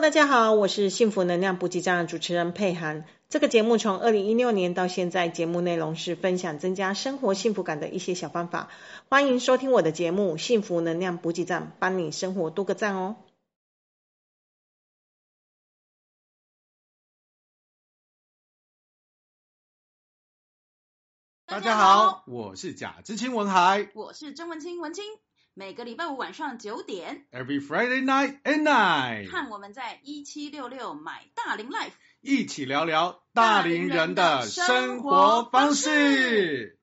大家好，我是幸福能量补给站的主持人佩涵。这个节目从2016年到现在，节目内容是分享增加生活幸福感的一些小方法。欢迎收听我的节目幸福能量补给站，帮你生活多个赞哦。 大家好，我是贾知青文海， 我是曾文清文清。每个礼拜五晚上9点 Every Friday night at night， 看我们在1766买大龄 Life， 一起聊聊大龄人的生活方式。